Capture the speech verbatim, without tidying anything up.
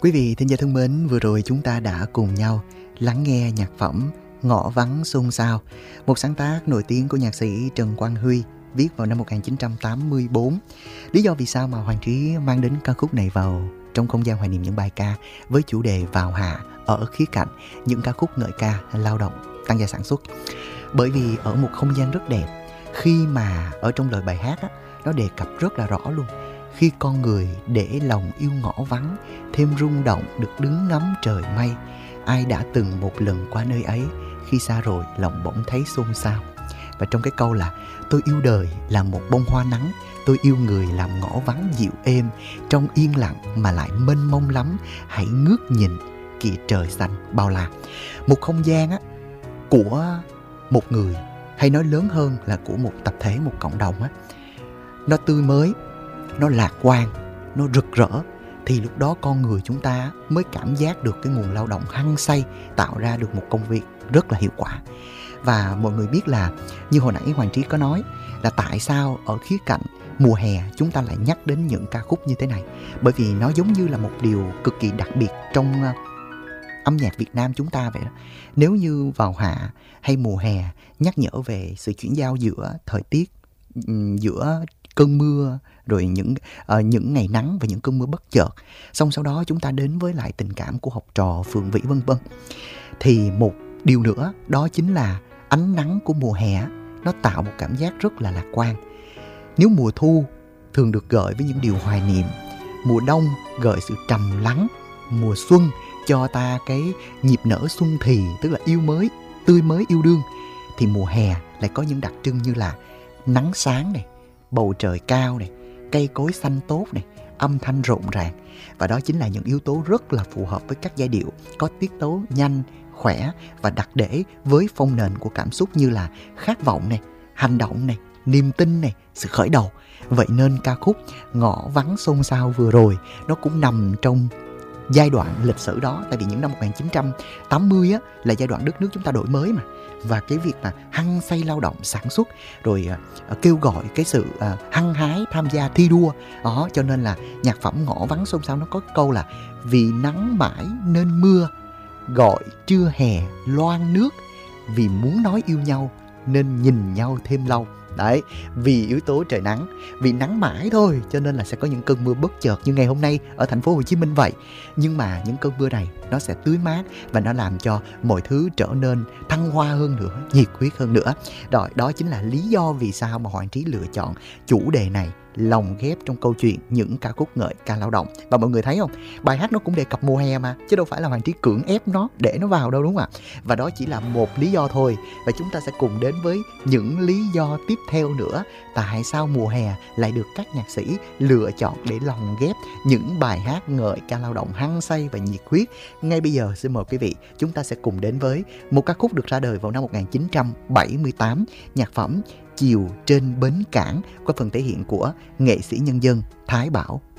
Quý vị thính giả thân mến, vừa rồi chúng ta đã cùng nhau lắng nghe nhạc phẩm Ngõ Vắng Xôn Xao, một sáng tác nổi tiếng của nhạc sĩ Trần Quang Huy, viết vào năm một nghìn chín trăm tám mươi tư. Lý do vì sao mà Hoàng Trí mang đến ca khúc này vào trong không gian hoài niệm những bài ca với chủ đề vào hạ ở khía cạnh những ca khúc ngợi ca lao động, tăng gia sản xuất? Bởi vì ở một không gian rất đẹp, khi mà ở trong lời bài hát á, nó đề cập rất là rõ luôn. Khi con người để lòng yêu ngõ vắng, thêm rung động được đứng ngắm trời mây. Ai đã từng một lần qua nơi ấy, khi xa rồi lòng bỗng thấy xôn xao. Và trong cái câu là tôi yêu đời là một bông hoa nắng, tôi yêu người làm ngõ vắng dịu êm, trong yên lặng mà lại mênh mông lắm, hãy ngước nhìn kìa trời xanh bao la. Một không gian á, của một người, hay nói lớn hơn là của một tập thể, một cộng đồng á, nó tươi mới, nó lạc quan, nó rực rỡ, thì lúc đó con người chúng ta mới cảm giác được cái nguồn lao động hăng say, tạo ra được một công việc rất là hiệu quả. Và mọi người biết là như hồi nãy Hoàng Trí có nói là tại sao ở khía cạnh mùa hè chúng ta lại nhắc đến những ca khúc như thế này. Bởi vì nó giống như là một điều cực kỳ đặc biệt trong âm nhạc Việt Nam chúng ta vậy đó. Nếu như vào hạ hay mùa hè nhắc nhở về sự chuyển giao giữa thời tiết, giữa cơn mưa, rồi những uh, những ngày nắng và những cơn mưa bất chợt, xong sau đó chúng ta đến với lại tình cảm của học trò Phượng Vĩ vân vân, thì một điều nữa đó chính là ánh nắng của mùa hè nó tạo một cảm giác rất là lạc quan. Nếu mùa thu thường được gợi với những điều hoài niệm, mùa đông gợi sự trầm lắng, mùa xuân cho ta cái nhịp nở xuân thì, tức là yêu mới, tươi mới yêu đương, thì mùa hè lại có những đặc trưng như là nắng sáng này, bầu trời cao này, cây cối xanh tốt này, âm thanh rộn ràng. Và đó chính là những yếu tố rất là phù hợp với các giai điệu có tiết tấu nhanh, khỏe và đặc để với phông nền của cảm xúc như là khát vọng này, hành động này, niềm tin này, sự khởi đầu. Vậy nên ca khúc Ngõ Vắng Xôn Xao vừa rồi nó cũng nằm trong giai đoạn lịch sử đó. Tại vì những năm một nghìn chín trăm tám mươi á, là giai đoạn đất nước chúng ta đổi mới mà. Và cái việc mà hăng say lao động sản xuất, rồi uh, kêu gọi cái sự uh, hăng hái tham gia thi đua đó, cho nên là nhạc phẩm Ngõ Vắng Xôn Xao nó có câu là vì nắng mãi nên mưa, gọi trưa hè loang nước, vì muốn nói yêu nhau nên nhìn nhau thêm lâu. Đấy, vì yếu tố trời nắng, vì nắng mãi thôi cho nên là sẽ có những cơn mưa bất chợt như ngày hôm nay ở thành phố Hồ Chí Minh vậy. Nhưng mà những cơn mưa này nó sẽ tưới mát và nó làm cho mọi thứ trở nên thăng hoa hơn nữa, nhiệt huyết hơn nữa. Rồi, đó chính là lý do vì sao mà Hoàng Trí lựa chọn chủ đề này lồng ghép trong câu chuyện những ca khúc ngợi ca lao động. Và mọi người thấy không, bài hát nó cũng đề cập mùa hè mà, chứ đâu phải là Hoàng Trí cưỡng ép nó để nó vào đâu, đúng không ạ? Và đó chỉ là một lý do thôi. Và chúng ta sẽ cùng đến với những lý do tiếp theo nữa, tại sao mùa hè lại được các nhạc sĩ lựa chọn để lồng ghép những bài hát ngợi ca lao động hăng say và nhiệt huyết. Ngay bây giờ xin mời quý vị, chúng ta sẽ cùng đến với một ca khúc được ra đời vào năm một nghìn chín trăm bảy mươi tám, nhạc phẩm Chiều Trên Bến Cảng, có phần thể hiện của nghệ sĩ nhân dân Thái Bảo.